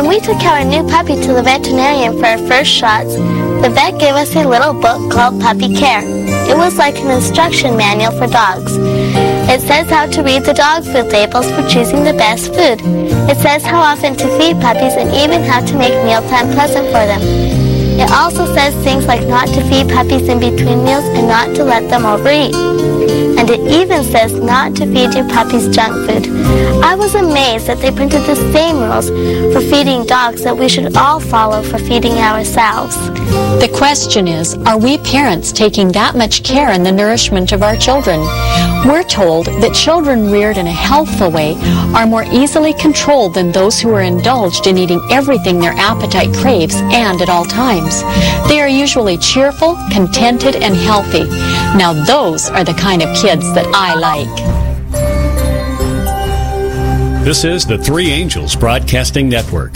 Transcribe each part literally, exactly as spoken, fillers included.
we took our new puppy to the veterinarian for our first shots, the vet gave us a little book called Puppy Care. It was like an instruction manual for dogs. It says how to read the dog food labels for choosing the best food. It says how often to feed puppies and even how to make mealtime pleasant for them. It also says things like not to feed puppies in between meals and not to let them overeat. And it even says not to feed your puppies junk food. I was amazed that they printed the same rules for feeding dogs that we should all follow for feeding ourselves. The question is, are we parents taking that much care in the nourishment of our children? We're told that children reared in a healthful way are more easily controlled than those who are indulged in eating everything their appetite craves and at all times. They are usually cheerful, contented, and healthy. Now those are the kind of kids that I like. This is the Three Angels Broadcasting Network.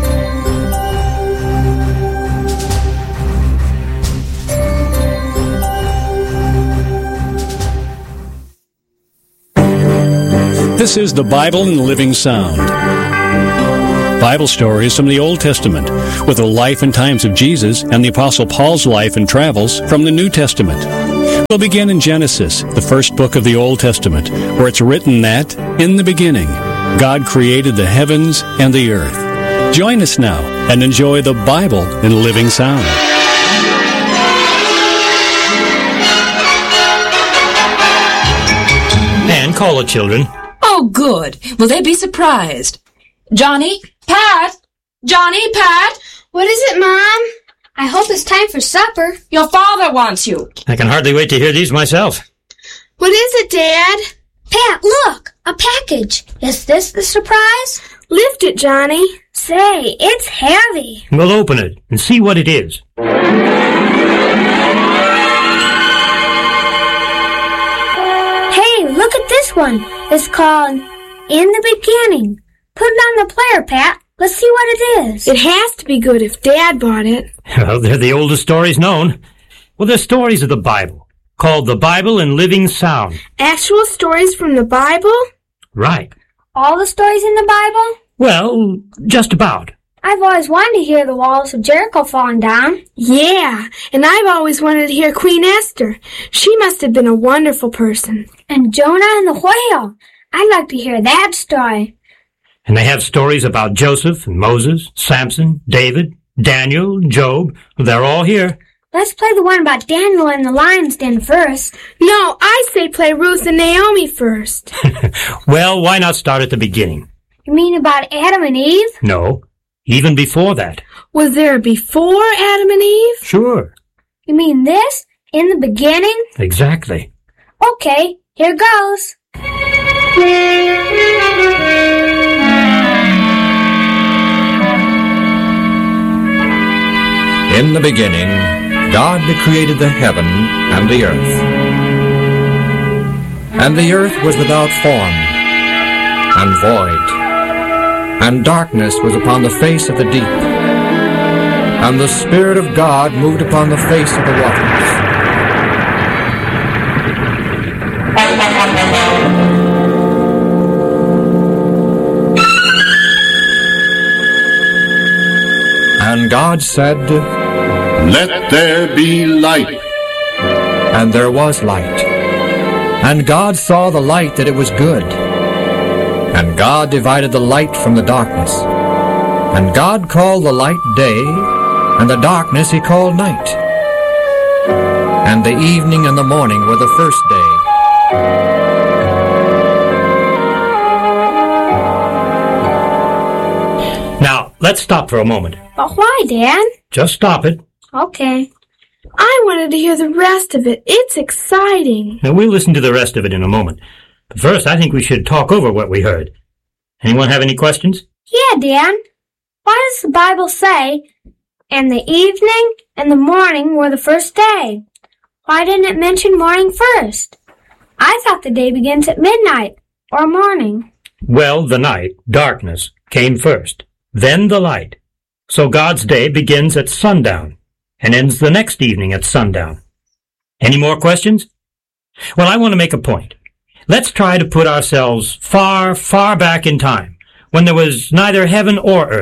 This is the Bible in Living Sound. Bible stories from the Old Testament, with the life and times of Jesus and the Apostle Paul's life and travels from the New Testament. We'll begin in Genesis, the first book of the Old Testament, where it's written that, in the beginning, God created the heavens and the earth. Join us now and enjoy the Bible in Living Sound. And call the children. Oh, good. Will they be surprised? Johnny? Pat? Johnny? Pat? What is it, Mom? I hope it's time for supper. Your father wants you. I can hardly wait to hear these myself. What is it, Dad? Pat, look! A package. Is this the surprise? Lift it, Johnny. Say, it's heavy. We'll open it and see what it is. Hey, look at this one. It's called In the Beginning. Put it on the player, Pat. Let's see what it is. It has to be good if Dad bought it. Well, they're the oldest stories known. Well, they're stories of the Bible, called the Bible in Living Sound. Actual stories from the Bible? Right. All the stories in the Bible? Well, just about. I've always wanted to hear the walls of Jericho falling down. Yeah, and I've always wanted to hear Queen Esther. She must have been a wonderful person. And Jonah and the whale. I'd like to hear that story. And they have stories about Joseph and Moses, Samson, David, Daniel, Job. They're all here. Let's play the one about Daniel in the lion's den first. No, I say play Ruth and Naomi first. Well, why not start at the beginning? You mean about Adam and Eve? No, even before that. Was there a before Adam and Eve? Sure. You mean this? In the beginning? Exactly. Okay, here goes. In the beginning, God created the heaven and the earth. And the earth was without form and void, and darkness was upon the face of the deep. And the Spirit of God moved upon the face of the waters. And God said, "Let there be light." And there was light. And God saw the light that it was good. And God divided the light from the darkness. And God called the light day, and the darkness he called night. And the evening and the morning were the first day. Now, let's stop for a moment. But why, Dad? Just stop it. Okay. I wanted to hear the rest of it. It's exciting. Now, we'll listen to the rest of it in a moment. But first, I think we should talk over what we heard. Anyone have any questions? Yeah, Dan. Why does the Bible say, and the evening and the morning were the first day? Why didn't it mention morning first? I thought the day begins at midnight, or morning. Well, the night, darkness, came first, then the light. So God's day begins at sundown, and ends the next evening at sundown. Any more questions? Well, I want to make a point. Let's try to put ourselves far, far back in time, when there was neither heaven or earth.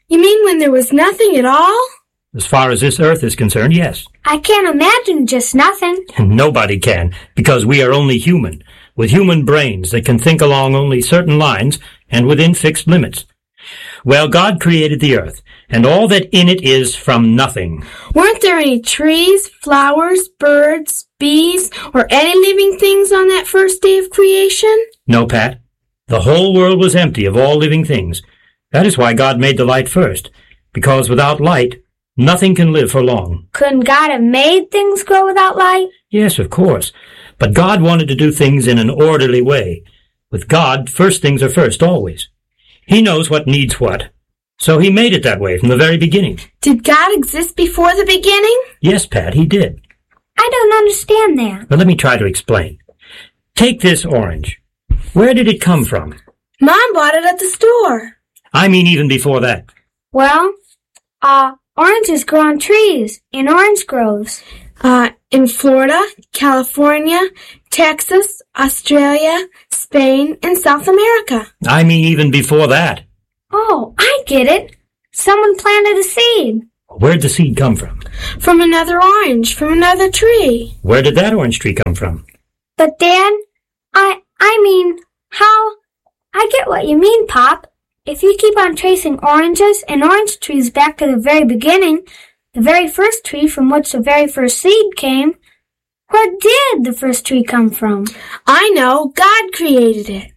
You mean when there was nothing at all? As far as this earth is concerned, yes. I can't imagine just nothing. Nobody can, because we are only human, with human brains that can think along only certain lines and within fixed limits. Well, God created the earth, and all that in it is from nothing. Weren't there any trees, flowers, birds, bees, or any living things on that first day of creation? No, Pat. The whole world was empty of all living things. That is why God made the light first, because without light, nothing can live for long. Couldn't God have made things grow without light? Yes, of course. But God wanted to do things in an orderly way. With God, first things are first, always. He knows what needs what. So he made it that way from the very beginning. Did God exist before the beginning? Yes, Pat, he did. I don't understand that. But let me try to explain. Take this orange. Where did it come from? Mom bought it at the store. I mean even before that. Well, uh, oranges grow on trees, in orange groves. Uh, in Florida, California, Texas, Australia, Spain, and South America. I mean even before that. Oh, I get it. Someone planted a seed. Where'd the seed come from? From another orange, from another tree. Where did that orange tree come from? But Dad, I, I mean, how? I get what you mean, Pop. If you keep on tracing oranges and orange trees back to the very beginning, the very first tree from which the very first seed came, where did the first tree come from? I know. God created it.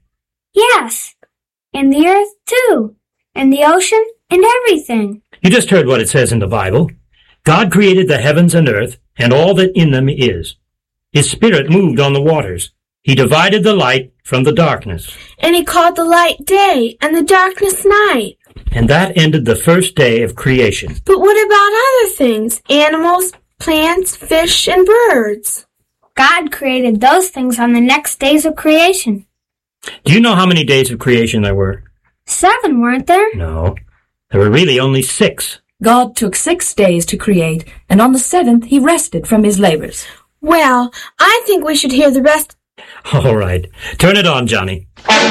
Yes. And the earth, too. And the ocean and everything. You just heard what it says in the Bible. God created the heavens and earth and all that in them is. His Spirit moved on the waters. He divided the light from the darkness. And he called the light day and the darkness night. And that ended the first day of creation. But what about other things? Animals, plants, fish, and birds. God created those things on the next days of creation. Do you know how many days of creation there were? Seven, weren't there? No. There were really only six. God took six days to create, and on the seventh he rested from his labors. Well, I think we should hear the rest. All right. Turn it on, Johnny.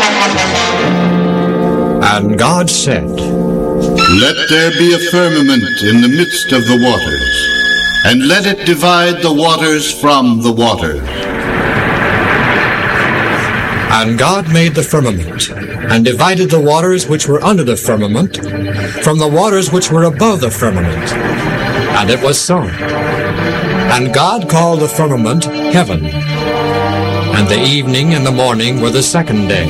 And God said, Let there be a firmament in the midst of the waters, and let it divide the waters from the waters. And God made the firmament, and divided the waters which were under the firmament from the waters which were above the firmament. And it was so. And God called the firmament heaven. And the evening and the morning were the second day.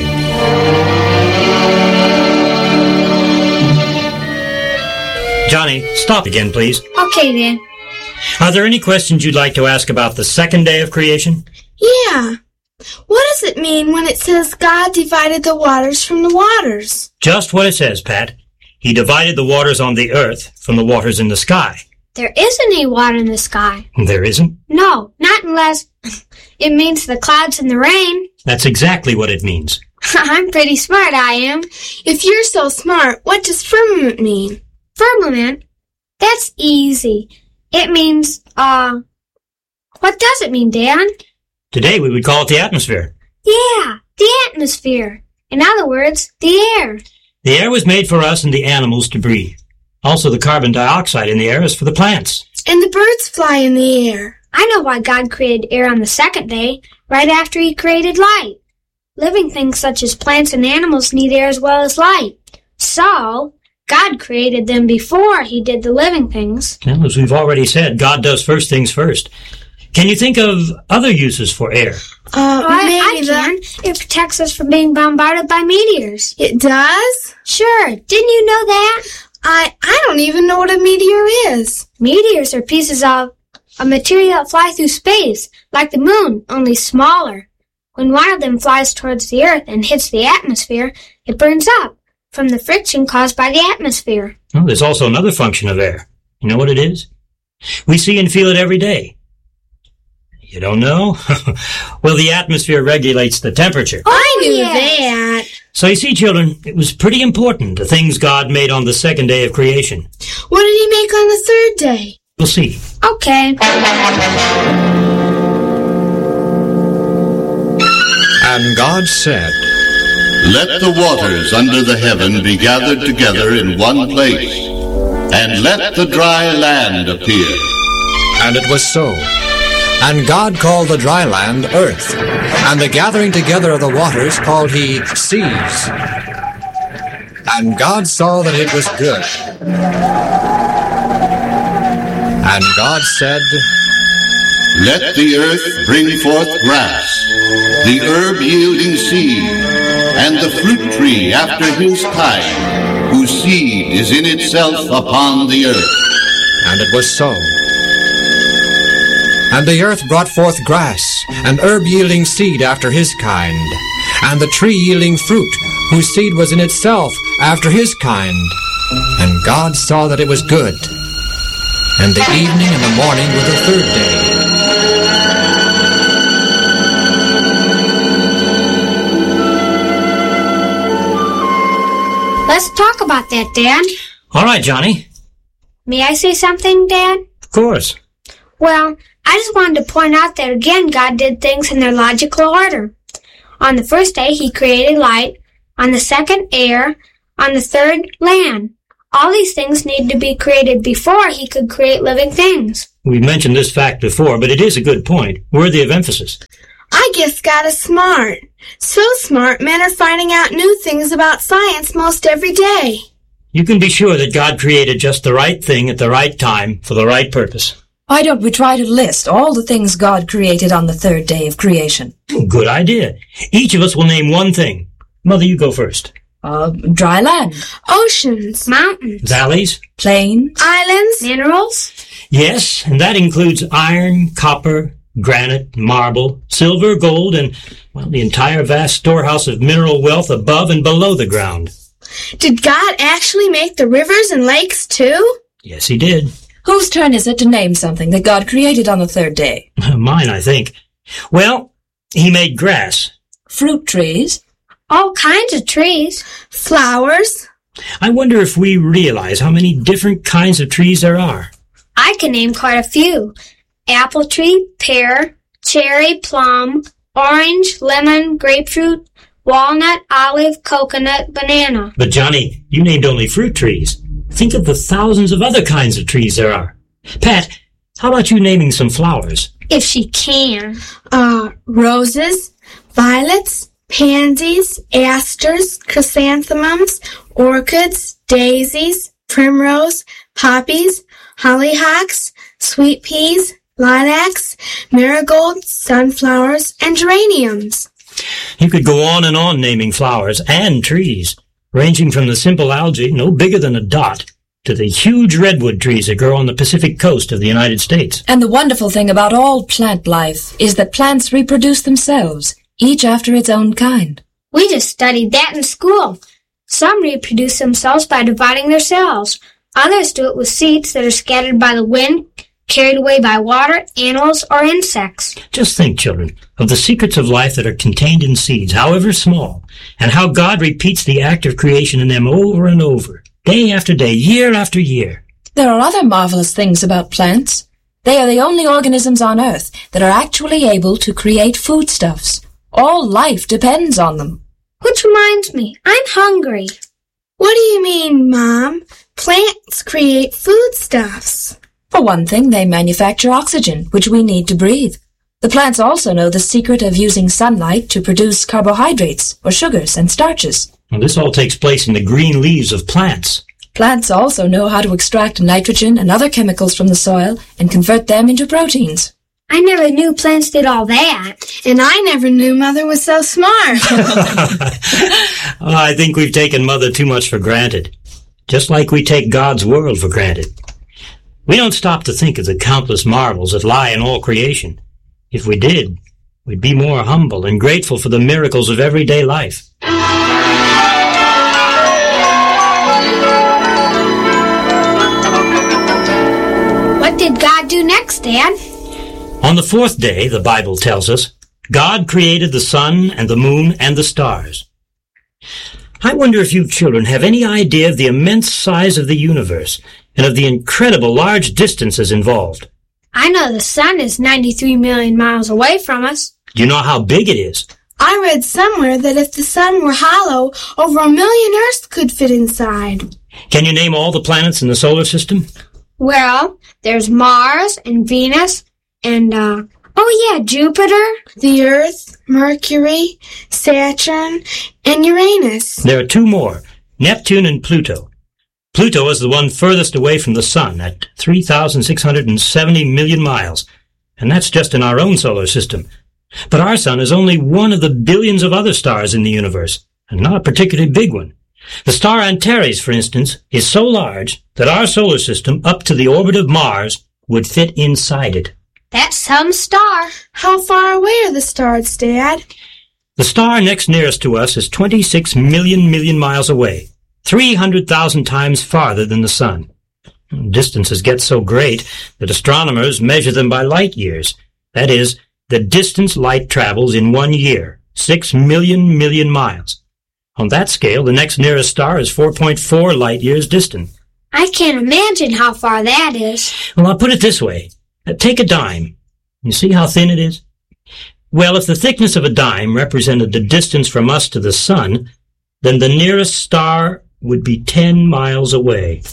Johnny, stop again, please. Okay, then. Are there any questions you'd like to ask about the second day of creation? Yeah. What does it mean when it says God divided the waters from the waters? Just what it says, Pat. He divided the waters on the earth from the waters in the sky. There isn't any water in the sky. There isn't? No, not unless it means the clouds and the rain. That's exactly what it means. I'm pretty smart, I am. If you're so smart, what does firmament mean? Firmament? That's easy. It means, uh, what does it mean, Dan? Today we would call it the atmosphere. Yeah, the atmosphere. In other words, the air. The air was made for us and the animals to breathe. Also, the carbon dioxide in the air is for the plants. And the birds fly in the air. I know why God created air on the second day, right after he created light. Living things such as plants and animals need air as well as light. So, God created them before he did the living things. Well, as we've already said, God does first things first. Can you think of other uses for air? Uh, oh, I, maybe I can. It protects us from being bombarded by meteors. It does? Sure. Didn't you know that? I I don't even know what a meteor is. Meteors are pieces of a material that fly through space, like the moon, only smaller. When one of them flies towards the Earth and hits the atmosphere, it burns up from the friction caused by the atmosphere. Well, there's also another function of air. You know what it is? We see and feel it every day. You don't know? Well, the atmosphere regulates the temperature. Oh, I knew yes. that. So you see, children, it was pretty important, the things God made on the second day of creation. What did he make on the third day? We'll see. Okay. And God said, Let the waters under the heaven be gathered together in one place, and let the dry land appear. And it was so. And God called the dry land earth, and the gathering together of the waters called he seas. And God saw that it was good. And God said, Let the earth bring forth grass, the herb-yielding seed, and the fruit tree after his kind, whose seed is in itself upon the earth. And it was so. And the earth brought forth grass, and herb-yielding seed after his kind, and the tree yielding fruit, whose seed was in itself after his kind. And God saw that it was good. And the evening and the morning were the third day. Let's talk about that, Dad. All right, Johnny. May I say something, Dad? Of course. Well, I just wanted to point out that again God did things in their logical order. On the first day, he created light. On the second, air. On the third, land. All these things need to be created before he could create living things. We've mentioned this fact before, but it is a good point, worthy of emphasis. I guess God is smart. So smart, men are finding out new things about science most every day. You can be sure that God created just the right thing at the right time for the right purpose. Why don't we try to list all the things God created on the third day of creation? Good idea. Each of us will name one thing. Mother, you go first. Uh, dry land. Oceans. Mountains. Valleys. Plains. Islands. Minerals. Yes, and that includes iron, copper, granite, marble, silver, gold, and, well, the entire vast storehouse of mineral wealth above and below the ground. Did God actually make the rivers and lakes too? Yes, he did. Whose turn is it to name something that God created on the third day? Mine, I think. Well, he made grass. Fruit trees. All kinds of trees. Flowers. I wonder if we realize how many different kinds of trees there are. I can name quite a few. Apple tree, pear, cherry, plum, orange, lemon, grapefruit, walnut, olive, coconut, banana. But Johnny, you named only fruit trees. Think of the thousands of other kinds of trees there are. Pat, how about you naming some flowers? If she can. Uh, roses, violets, pansies, asters, chrysanthemums, orchids, daisies, primrose, poppies, hollyhocks, sweet peas, lilacs, marigolds, sunflowers, and geraniums. You could go on and on naming flowers and trees, ranging from the simple algae, no bigger than a dot, to the huge redwood trees that grow on the Pacific coast of the United States. And the wonderful thing about all plant life is that plants reproduce themselves, each after its own kind. We just studied that in school. Some reproduce themselves by dividing their cells. Others do it with seeds that are scattered by the wind, carried away by water, animals, or insects. Just think, children, of the secrets of life that are contained in seeds, however small, and how God repeats the act of creation in them over and over, day after day, year after year. There are other marvelous things about plants. They are the only organisms on Earth that are actually able to create foodstuffs. All life depends on them. Which reminds me, I'm hungry. What do you mean, Mom? Plants create foodstuffs. For one thing, they manufacture oxygen, which we need to breathe. The plants also know the secret of using sunlight to produce carbohydrates, or sugars, and starches. Well, this all takes place in the green leaves of plants. Plants also know how to extract nitrogen and other chemicals from the soil and convert them into proteins. I never knew plants did all that. And I never knew Mother was so smart. oh, I think we've taken Mother too much for granted, just like we take God's world for granted. We don't stop to think of the countless marvels that lie in all creation. If we did, we'd be more humble and grateful for the miracles of everyday life. What did God do next, Dad? On the fourth day, the Bible tells us, God created the sun and the moon and the stars. I wonder if you children have any idea of the immense size of the universe and of the incredible large distances involved. I know the sun is ninety-three million miles away from us. Do you know how big it is? I read somewhere that if the sun were hollow, over a million Earths could fit inside. Can you name all the planets in the solar system? Well, there's Mars and Venus and, uh, oh yeah, Jupiter. The Earth, Mercury, Saturn, and Uranus. There are two more, Neptune and Pluto. Pluto is the one furthest away from the sun at three thousand six hundred seventy million miles, and that's just in our own solar system. But our sun is only one of the billions of other stars in the universe, and not a particularly big one. The star Antares, for instance, is so large that our solar system, up to the orbit of Mars, would fit inside it. That's some star. How far away are the stars, Dad? The star next nearest to us is twenty-six million million miles away, three hundred thousand times farther than the sun. Distances get so great that astronomers measure them by light years. That is, the distance light travels in one year, six million million miles. On that scale, the next nearest star is four point four light years distant. I can't imagine how far that is. Well, I'll put it this way. Take a dime. You see how thin it is? Well, if the thickness of a dime represented the distance from us to the sun, then the nearest star would be ten miles away.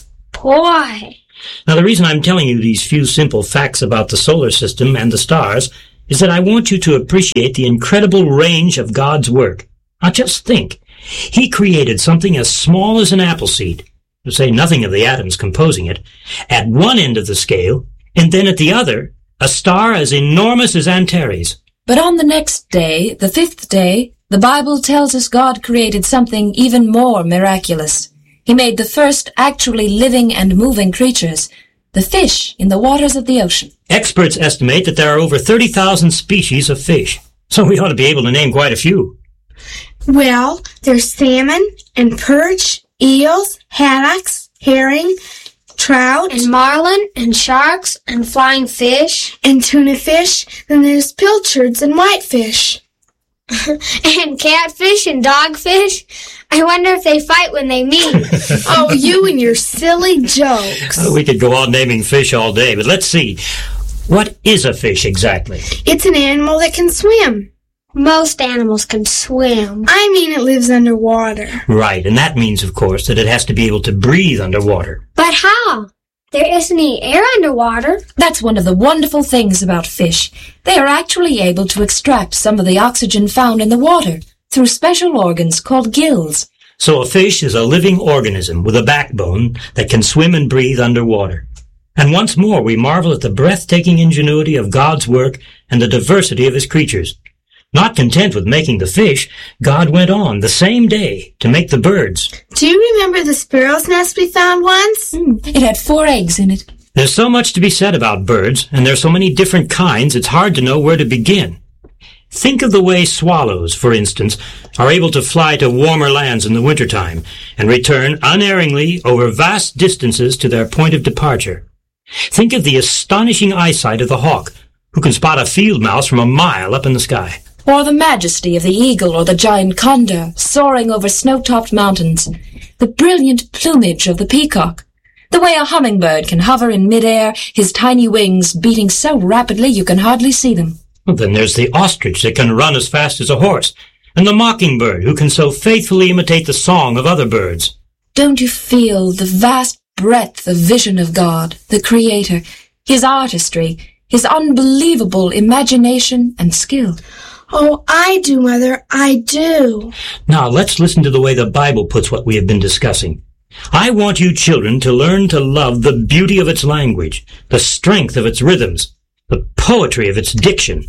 Boy! Now, the reason I'm telling you these few simple facts about the solar system and the stars is that I want you to appreciate the incredible range of God's work. Now, just think. He created something as small as an apple seed, to say nothing of the atoms composing it, at one end of the scale, and then at the other, a star as enormous as Antares. But on the next day, the fifth day, the Bible tells us God created something even more miraculous. He made the first actually living and moving creatures, the fish in the waters of the ocean. Experts estimate that there are over thirty thousand species of fish, so we ought to be able to name quite a few. Well, there's salmon and perch, eels, haddocks, herring, trout, and marlin, and sharks, and flying fish, and tuna fish. Then there's pilchards and whitefish. and catfish and dogfish. I wonder if they fight when they meet. Oh, you and your silly jokes. Uh, we could go on naming fish all day, but let's see. What is a fish exactly? It's an animal that can swim. Most animals can swim. I mean it lives underwater. Right, and that means, of course, that it has to be able to breathe underwater. But how? There isn't any air underwater. That's one of the wonderful things about fish. They are actually able to extract some of the oxygen found in the water through special organs called gills. So a fish is a living organism with a backbone that can swim and breathe underwater. And once more we marvel at the breathtaking ingenuity of God's work and the diversity of his creatures. Not content with making the fish, God went on the same day to make the birds. Do you remember the sparrow's nest we found once? Mm, it had four eggs in it. There's so much to be said about birds, and there's so many different kinds, it's hard to know where to begin. Think of the way swallows, for instance, are able to fly to warmer lands in the wintertime and return unerringly over vast distances to their point of departure. Think of the astonishing eyesight of the hawk, who can spot a field mouse from a mile up in the sky. Or the majesty of the eagle or the giant condor soaring over snow-topped mountains. The brilliant plumage of the peacock. The way a hummingbird can hover in midair, his tiny wings beating so rapidly you can hardly see them. Well, then there's the ostrich that can run as fast as a horse, and the mockingbird who can so faithfully imitate the song of other birds. Don't you feel the vast breadth of vision of God, the Creator, his artistry, his unbelievable imagination and skill? Oh, I do, Mother, I do. Now, let's listen to the way the Bible puts what we have been discussing. I want you children to learn to love the beauty of its language, the strength of its rhythms, the poetry of its diction.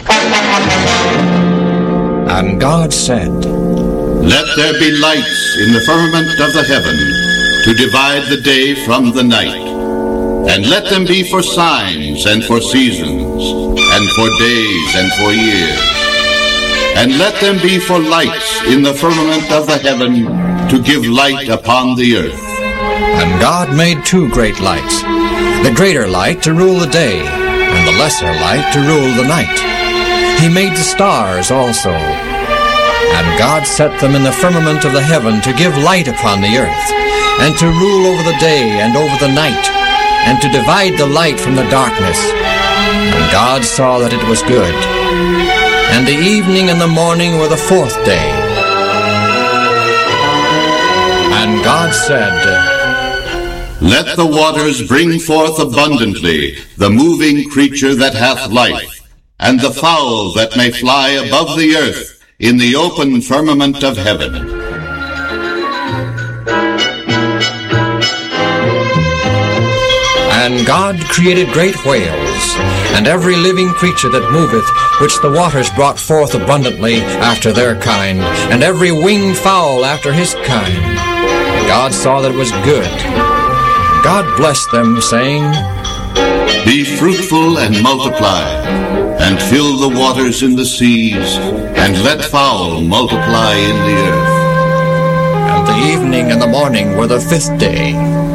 And God said, Let there be lights in the firmament of the heaven to divide the day from the night, and let them be for signs and for seasons, and for days and for years. And let them be for lights in the firmament of the heaven to give light upon the earth. And God made two great lights, the greater light to rule the day, and the lesser light to rule the night. He made the stars also. And God set them in the firmament of the heaven to give light upon the earth, and to rule over the day and over the night, and to divide the light from the darkness. And God saw that it was good. And the evening and the morning were the fourth day. And God said, Let the waters bring forth abundantly the moving creature that hath life, and the fowl that may fly above the earth in the open firmament of heaven. And God created great whales, and every living creature that moveth, which the waters brought forth abundantly after their kind, and every winged fowl after his kind. And God saw that it was good. God blessed them, saying, Be fruitful and multiply, and fill the waters in the seas, and let fowl multiply in the earth. And the evening and the morning were the fifth day.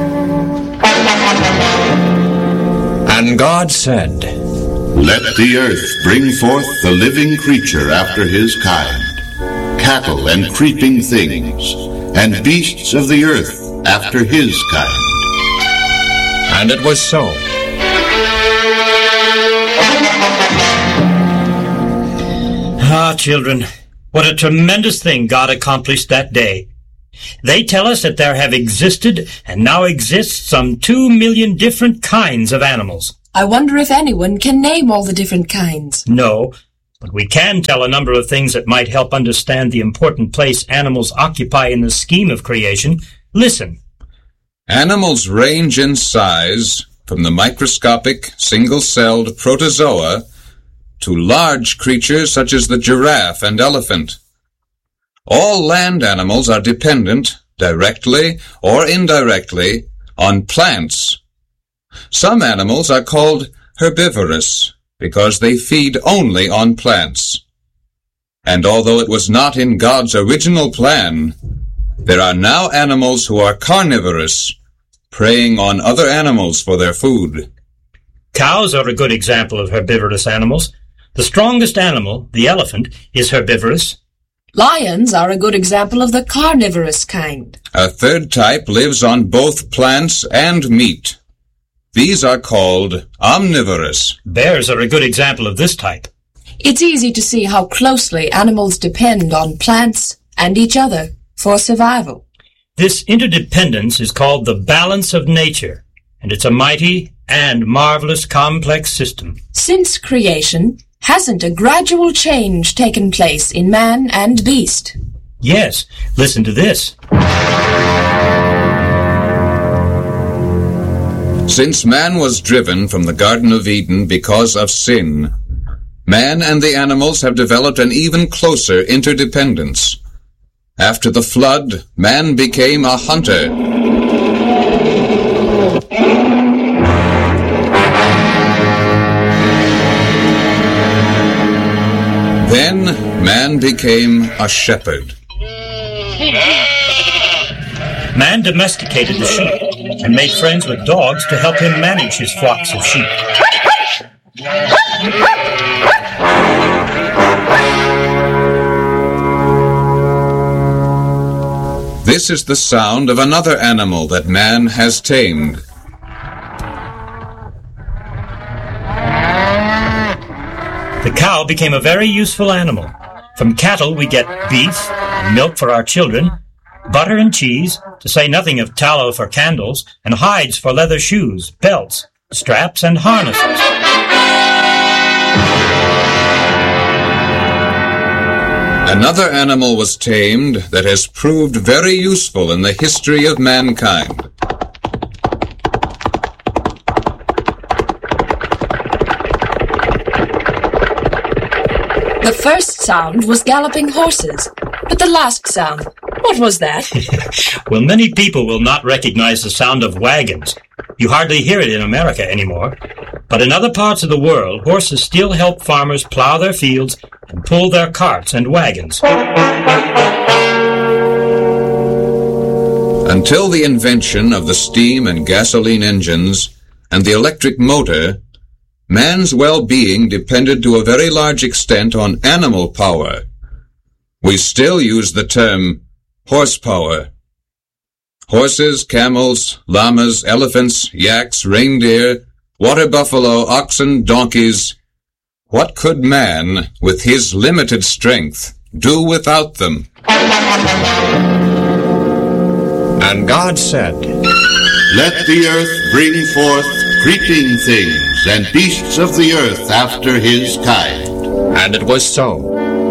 And God said, Let the earth bring forth the living creature after his kind, cattle and creeping things, and beasts of the earth after his kind. And it was so. Ah, children, what a tremendous thing God accomplished that day. They tell us that there have existed and now exist some two million different kinds of animals. I wonder if anyone can name all the different kinds. No, but we can tell a number of things that might help understand the important place animals occupy in the scheme of creation. Listen. Animals range in size from the microscopic, single-celled protozoa to large creatures such as the giraffe and elephant. All land animals are dependent, directly or indirectly, on plants. Some animals are called herbivorous because they feed only on plants. And although it was not in God's original plan, there are now animals who are carnivorous, preying on other animals for their food. Cows are a good example of herbivorous animals. The strongest animal, the elephant, is herbivorous. Lions are a good example of the carnivorous kind. A third type lives on both plants and meat. These are called omnivorous. Bears are a good example of this type. It's easy to see how closely animals depend on plants and each other for survival. This interdependence is called the balance of nature, and it's a mighty and marvelous complex system. Since creation, hasn't a gradual change taken place in man and beast? Yes, listen to this. Since man was driven from the Garden of Eden because of sin, man and the animals have developed an even closer interdependence. After the flood, man became a hunter. Then man became a shepherd. Man domesticated the sheep and made friends with dogs to help him manage his flocks of sheep. This is the sound of another animal that man has tamed. The cow became a very useful animal. From cattle we get beef, and milk for our children, butter and cheese, to say nothing of tallow for candles, and hides for leather shoes, belts, straps, and harnesses. Another animal was tamed that has proved very useful in the history of mankind. The first sound was galloping horses, but the last sound, what was that? Well, many people will not recognize the sound of wagons. You hardly hear it in America anymore. But in other parts of the world, horses still help farmers plow their fields and pull their carts and wagons. Until the invention of the steam and gasoline engines and the electric motor, man's well-being depended to a very large extent on animal power. We still use the term horsepower. Horses, camels, llamas, elephants, yaks, reindeer, water buffalo, oxen, donkeys. What could man, with his limited strength, do without them? And God said, Let the earth bring forth creeping things, and beasts of the earth after his kind. And it was so.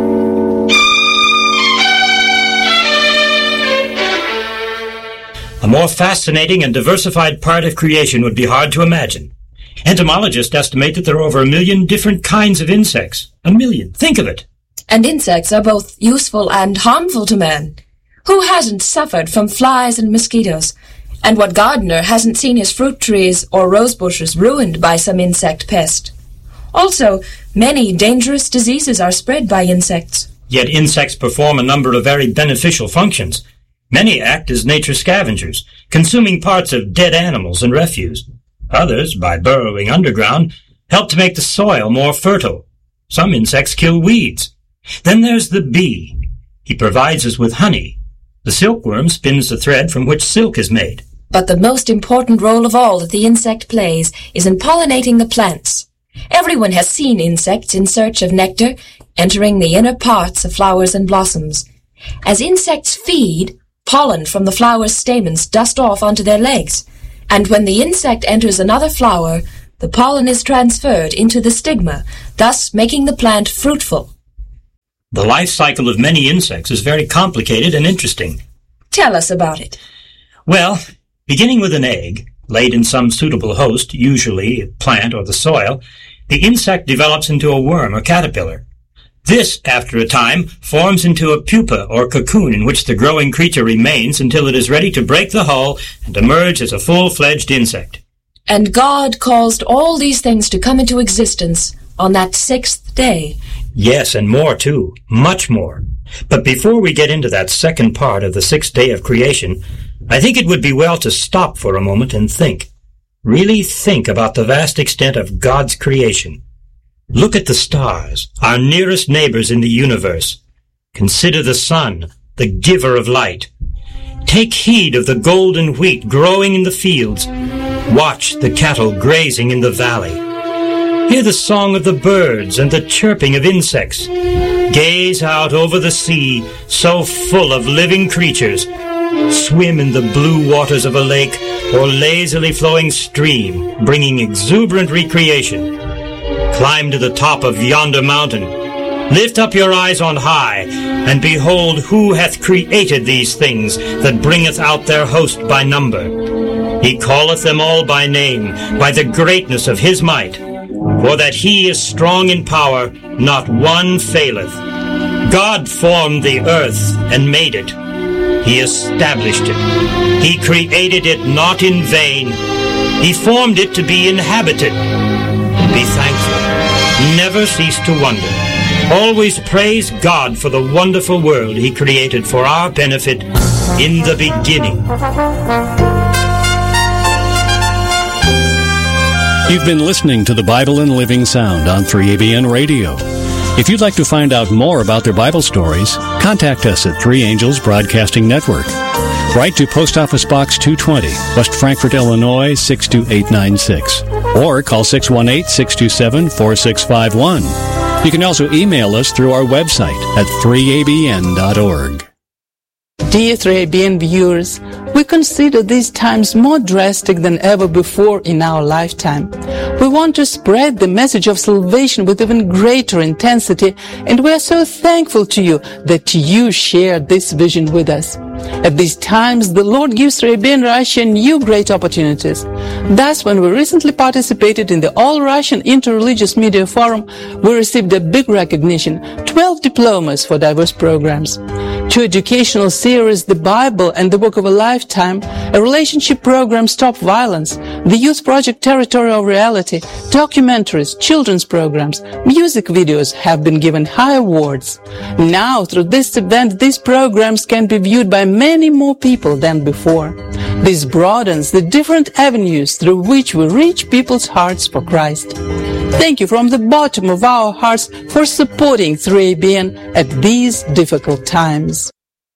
A more fascinating and diversified part of creation would be hard to imagine. Entomologists estimate that there are over a million different kinds of insects. A million. Think of it. And insects are both useful and harmful to man. Who hasn't suffered from flies and mosquitoes? And what gardener hasn't seen his fruit trees or rose bushes ruined by some insect pest? Also, many dangerous diseases are spread by insects. Yet insects perform a number of very beneficial functions. Many act as nature scavengers, consuming parts of dead animals and refuse. Others, by burrowing underground, help to make the soil more fertile. Some insects kill weeds. Then there's the bee. He provides us with honey. The silkworm spins the thread from which silk is made. But the most important role of all that the insect plays is in pollinating the plants. Everyone has seen insects in search of nectar, entering the inner parts of flowers and blossoms. As insects feed, pollen from the flower's stamens dust off onto their legs, and when the insect enters another flower, the pollen is transferred into the stigma, thus making the plant fruitful. The life cycle of many insects is very complicated and interesting. Tell us about it. Well, beginning with an egg, laid in some suitable host, usually a plant or the soil, the insect develops into a worm or caterpillar. This, after a time, forms into a pupa or cocoon in which the growing creature remains until it is ready to break the hull and emerge as a full-fledged insect. And God caused all these things to come into existence on that sixth day. Yes, and more too. Much more. But before we get into that second part of the sixth day of creation, I think it would be well to stop for a moment and think. Really think about the vast extent of God's creation. Look at the stars, our nearest neighbors in the universe. Consider the sun, the giver of light. Take heed of the golden wheat growing in the fields. Watch the cattle grazing in the valley. Hear the song of the birds and the chirping of insects. Gaze out over the sea, so full of living creatures. Swim in the blue waters of a lake or lazily flowing stream, bringing exuberant recreation. Climb to the top of yonder mountain. Lift up your eyes on high, and behold who hath created these things that bringeth out their host by number. He calleth them all by name, by the greatness of his might. For that he is strong in power, not one faileth. God formed the earth and made it. He established it. He created it not in vain. He formed it to be inhabited. Be thankful. Never cease to wonder. Always praise God for the wonderful world He created for our benefit in the beginning. You've been listening to the Bible in Living Sound on three A B N Radio. If you'd like to find out more about their Bible stories, contact us at Three Angels Broadcasting Network. Write to Post Office Box two twenty, West Frankfort, Illinois, six two eight nine six. Or call six one eight, six two seven, four six five one. You can also email us through our website at three A B N dot org. Dear three A B N viewers, we consider these times more drastic than ever before in our lifetime. We want to spread the message of salvation with even greater intensity, and we are so thankful to you that you shared this vision with us. At these times, the Lord gives three A B N Russia new great opportunities. Thus, when we recently participated in the All-Russian Interreligious Media Forum, we received a big recognition, twelve diplomas for diverse programs. Two educational series, The Bible and the Book of a Lifetime, a relationship program, Stop Violence, the Youth Project Territorial Reality, documentaries, children's programs, music videos have been given high awards. Now, through this event, these programs can be viewed by many more people than before. This broadens the different avenues through which we reach people's hearts for Christ. Thank you from the bottom of our hearts for supporting three A B N at these difficult times.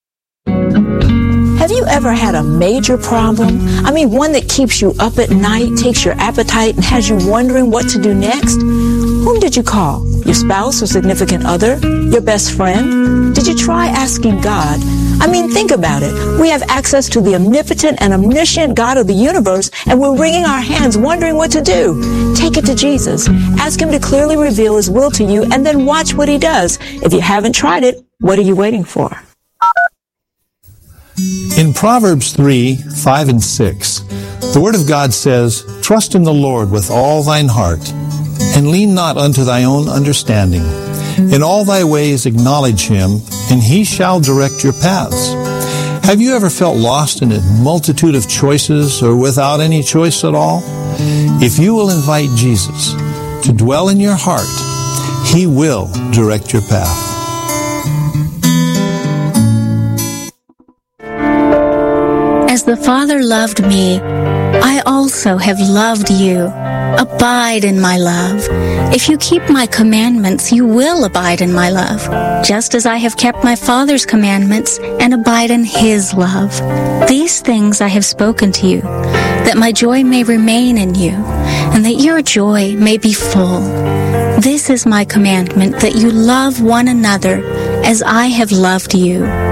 Have you ever had a major problem? I mean, one that keeps you up at night, takes your appetite, and has you wondering what to do next? Whom did you call? Your spouse or significant other? Your best friend? Did you try asking God? I mean, think about it. We have access to the omnipotent and omniscient God of the universe, and we're wringing our hands wondering what to do. Take it to Jesus. Ask him to clearly reveal his will to you, and then watch what he does. If you haven't tried it, what are you waiting for? In Proverbs three, five, and six, the Word of God says, "Trust in the Lord with all thine heart, and lean not unto thy own understanding. In all thy ways acknowledge him, and he shall direct your paths." Have you ever felt lost in a multitude of choices or without any choice at all? If you will invite Jesus to dwell in your heart, he will direct your path. As the Father loved me, I also have loved you. Abide in my love. If you keep my commandments, you will abide in my love, just as I have kept my Father's commandments and abide in his love. These things I have spoken to you, that my joy may remain in you, and that your joy may be full. This is my commandment, that you love one another as I have loved you.